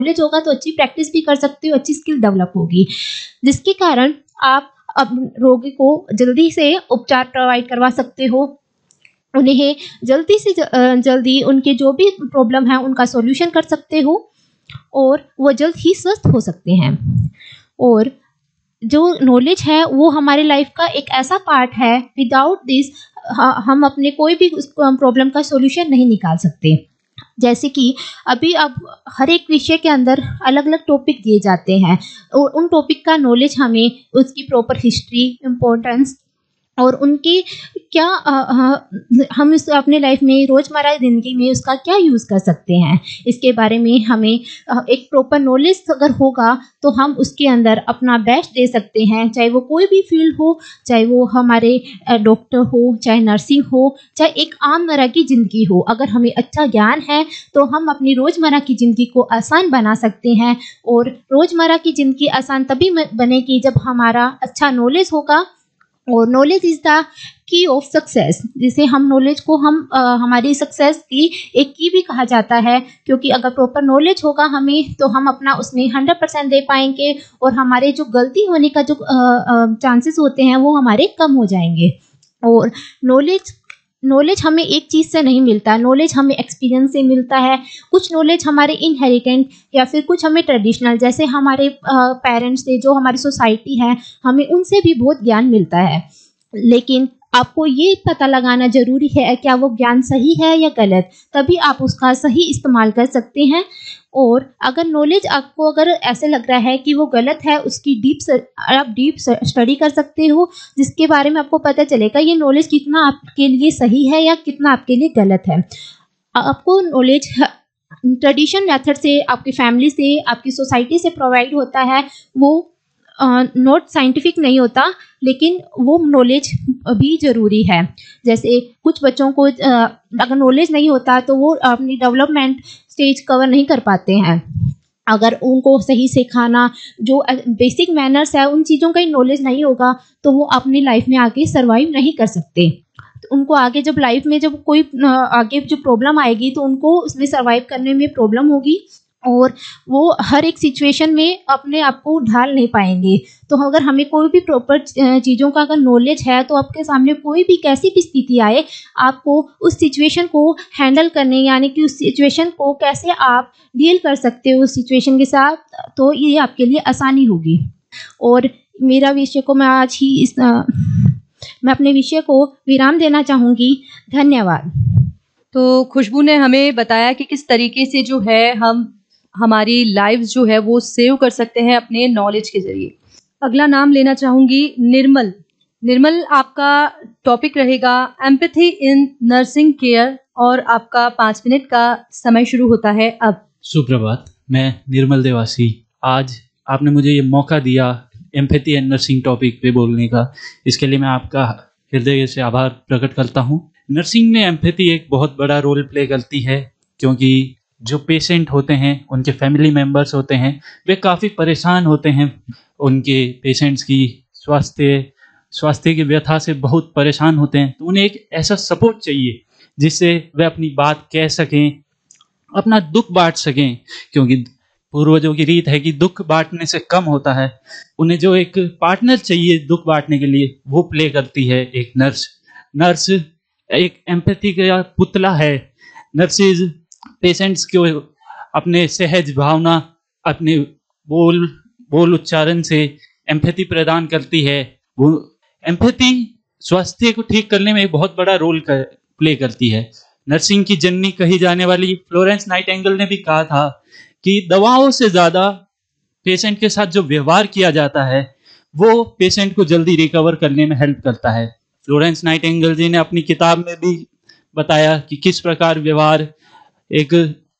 Knowledge होगा तो अच्छी प्रैक्टिस भी कर सकते हो, अच्छी स्किल डेवलप होगी, जिसके कारण आप अब रोगी को जल्दी से उपचार प्रोवाइड करवा सकते हो। उन्हें जल्दी से जल्दी उनके जो भी प्रॉब्लम है उनका सॉल्यूशन कर सकते हो और वो जल्द ही स्वस्थ हो सकते हैं। और जो नॉलेज है वो हमारे लाइफ का एक ऐसा पार्ट है, विदाउट दिस हम अपने कोई भी प्रॉब्लम का सॉल्यूशन नहीं निकाल सकते। जैसे कि अभी अब हर एक विषय के अंदर अलग अलग टॉपिक दिए जाते हैं और उन टॉपिक का नॉलेज हमें उसकी प्रॉपर हिस्ट्री, इम्पोर्टेंस और उनकी क्या हम इस अपने लाइफ में रोज़मर्रा की ज़िंदगी में उसका क्या यूज़ कर सकते हैं, इसके बारे में हमें एक प्रॉपर नॉलेज अगर होगा तो हम उसके अंदर अपना बेस्ट दे सकते हैं, चाहे वो कोई भी फील्ड हो, चाहे वो हमारे डॉक्टर हो, चाहे नर्सिंग हो, चाहे एक आम तरह की ज़िंदगी हो। अगर हमें अच्छा ज्ञान है तो हम अपनी रोज़मर्रा की ज़िंदगी को आसान बना सकते हैं और रोज़मर्रा की ज़िंदगी आसान तभी बनेगी जब हमारा अच्छा नॉलेज होगा। और knowledge is the key of success, जिसे हम नॉलेज को हमारी सक्सेस की एक की भी कहा जाता है, क्योंकि अगर प्रॉपर नॉलेज होगा हमें तो हम अपना उसमें 100% दे पाएंगे और हमारे जो गलती होने का जो चांसेस होते हैं वो हमारे कम हो जाएंगे। और नॉलेज हमें एक चीज़ से नहीं मिलता, नॉलेज हमें एक्सपीरियंस से मिलता है। कुछ नॉलेज हमारे इनहेरिटेंट या फिर कुछ हमें ट्रेडिशनल, जैसे हमारे पेरेंट्स से, जो हमारी सोसाइटी है, हमें उनसे भी बहुत ज्ञान मिलता है। लेकिन आपको ये पता लगाना ज़रूरी है क्या वो ज्ञान सही है या गलत, तभी आप उसका सही इस्तेमाल कर सकते हैं। और अगर नॉलेज आपको अगर ऐसे लग रहा है कि वो गलत है, उसकी आप डीप स्टडी कर सकते हो, जिसके बारे में आपको पता चलेगा ये नॉलेज कितना आपके लिए सही है या कितना आपके लिए गलत है। आपको नॉलेज ट्रेडिशन मेथड से, आपकी फैमिली से, आपकी सोसाइटी से प्रोवाइड होता है, वो नॉट साइंटिफिक नहीं होता, लेकिन वो नॉलेज भी ज़रूरी है। जैसे कुछ बच्चों को अगर नॉलेज नहीं होता तो वो अपनी डेवलपमेंट स्टेज कवर नहीं कर पाते हैं। अगर उनको सही सिखाना, जो बेसिक मैनर्स है, उन चीज़ों का ही नॉलेज नहीं होगा तो वो अपनी लाइफ में आगे सर्वाइव नहीं कर सकते। तो उनको आगे जब लाइफ में जब कोई आगे जो प्रॉब्लम आएगी तो उनको उसमें सर्वाइव करने में प्रॉब्लम होगी और वो हर एक सिचुएशन में अपने आप को ढाल नहीं पाएंगे। तो अगर हमें कोई भी प्रॉपर चीज़ों का अगर नॉलेज है तो आपके सामने कोई भी कैसी भी स्थिति आए, आपको उस सिचुएशन को हैंडल करने, यानी कि उस सिचुएशन को कैसे आप डील कर सकते हो उस सिचुएशन के साथ, तो ये आपके लिए आसानी होगी। और मेरा विषय को मैं अपने विषय को विराम देना चाहूँगी। धन्यवाद। तो खुशबू ने हमें बताया कि किस तरीके से जो है हम हमारी लाइफ जो है वो सेव कर सकते हैं अपने नॉलेज के जरिए। अगला नाम लेना चाहूंगी निर्मल, आपका टॉपिक रहेगा एम्पैथी इन नर्सिंग केयर और आपका 5 मिनट का समय शुरू होता है अब। सुप्रभात, मैं निर्मल देवासी। आज आपने मुझे ये मौका दिया एम्पैथी एंड नर्सिंग टॉपिक पे बोलने का, इसके लिए मैं आपका हृदय से आभार प्रकट करता हूँ। नर्सिंग में एम्पैथी एक बहुत बड़ा रोल प्ले करती है, क्योंकि जो पेशेंट होते हैं, उनके फैमिली मेम्बर्स होते हैं, वे काफ़ी परेशान होते हैं। उनके पेशेंट्स की स्वास्थ्य की व्यथा से बहुत परेशान होते हैं, तो उन्हें एक ऐसा सपोर्ट चाहिए जिससे वे अपनी बात कह सकें, अपना दुख बांट सकें, क्योंकि पूर्वजों की रीत है कि दुख बांटने से कम होता है। उन्हें जो एक पार्टनर चाहिए दुख बांटने के लिए, वो प्ले करती है एक नर्स एक एम्पैथी का पुतला है। नर्सेज पेशेंट्स को अपने सहज भावना, अपने बोल उच्चारण से एम्पैथी प्रदान करती है। वो एम्पैथी स्वास्थ्य को ठीक करने में एक बहुत बड़ा रोल प्ले करती है। नर्सिंग की जननी कही जाने वाली फ्लोरेंस नाइटिंगेल ने भी कहा था कि दवाओं से ज़्यादा पेशेंट के साथ जो व्यवहार किया जाता है वो पेशेंट को जल्दी रिकवर करने में हेल्प करता है। फ्लोरेंस नाइटिंगेल जी ने अपनी किताब में भी बताया कि किस प्रकार व्यवहार एक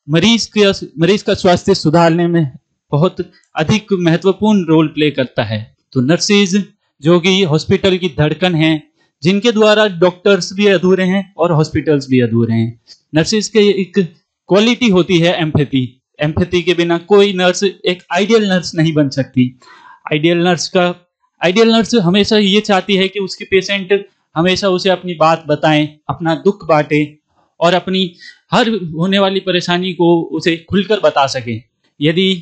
मरीज का स्वास्थ्य सुधारने में बहुत अधिक महत्वपूर्ण रोल प्ले करता है। तो नर्सेज जो कि हॉस्पिटल की धड़कन हैं, जिनके द्वारा डॉक्टर्स भी अधूरे हैं और हॉस्पिटल्स भी अधूरे हैं। नर्सेज के एक क्वालिटी होती है एम्पैथी के बिना कोई नर्स एक आइडियल नर्स नहीं बन सकती। आइडियल नर्स हमेशा ये चाहती है कि उसके पेशेंट हमेशा उसे अपनी बात बताएं, अपना दुख बांटे और अपनी हर होने वाली परेशानी को उसे खुलकर बता सकें। यदि